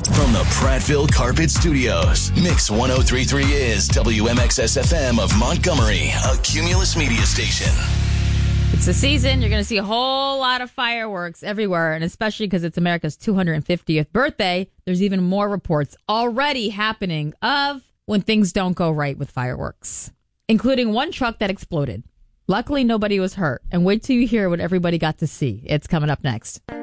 From the Prattville Carpet Studios, Mix 103.3 is WMXS FM of Montgomery, a Cumulus media station. It's the season. You're going to see a whole lot of fireworks everywhere, and especially because it's America's 250th birthday, there's even more reports already happening of when things don't go right with fireworks, including one truck that exploded. Luckily, nobody was hurt. And wait till you hear what everybody got to see. It's coming up next.